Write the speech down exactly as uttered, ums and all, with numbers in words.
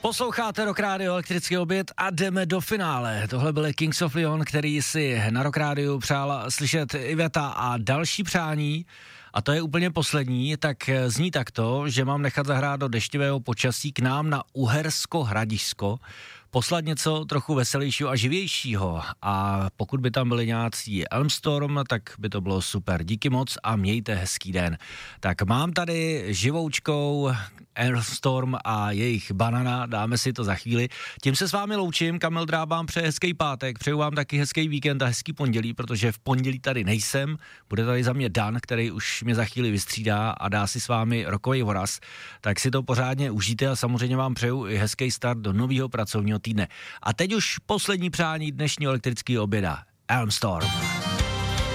Posloucháte Rock Radio Elektrický oběd a jdeme do finále. Tohle byly Kings of Leon, který si na Rock Radio přála slyšet Iveta a další přání. A to je úplně poslední, tak zní takto, že mám nechat zahrát do deštivého počasí k nám na Uhersko Hradišťsko, poslat něco trochu veselějšího a živějšího. A pokud by tam byli nějací Elmstorm, tak by to bylo super. Díky moc a mějte hezký den. Tak mám tady živoučkou Elmstorm a jejich Banana, dáme si to za chvíli. Tím se s vámi loučím, Kamil Drábám přeje hezký pátek, přeju vám taky hezký víkend a hezký pondělí, protože v pondělí tady nejsem, bude tady za mě Dan, který už mě za chvíli vystřídá a dá si s vámi rokový voraz, tak si to pořádně užijte a samozřejmě vám přeju i hezký start do nového pracovního týdne. A teď už poslední přání dnešního elektrického oběda. Elmstorm.